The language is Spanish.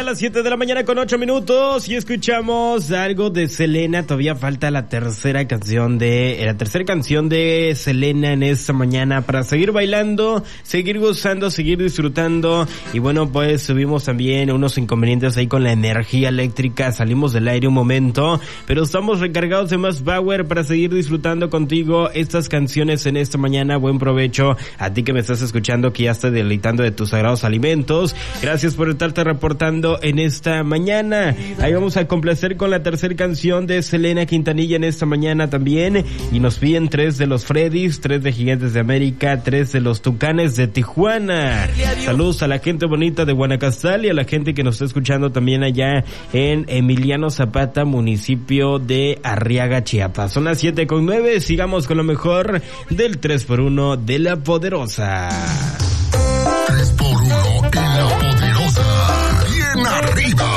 las 7 de la mañana con 8 minutos y escuchamos algo de Selena. Todavía falta la tercera canción de Selena en esta mañana para seguir bailando, seguir gozando, seguir disfrutando. Y bueno, pues tuvimos también unos inconvenientes ahí con la energía eléctrica, salimos del aire un momento, pero estamos recargados de más power para seguir disfrutando contigo estas canciones en esta mañana. Buen provecho a ti que me estás escuchando, que ya estás deleitando de tus sagrados alimentos. Gracias por estarte reportando en esta mañana. Ahí vamos a complacer con la tercera canción de Selena Quintanilla en esta mañana también. Y nos piden 3 de los Freddys, 3 de Gigantes de América, 3 de los Tucanes de Tijuana. Saludos a la gente bonita de Guanacastal y a la gente que nos está escuchando también allá en Emiliano Zapata, municipio de Arriaga, Chiapas. Son las 7:09, sigamos con lo mejor del 3x1 de La Poderosa. 3x1.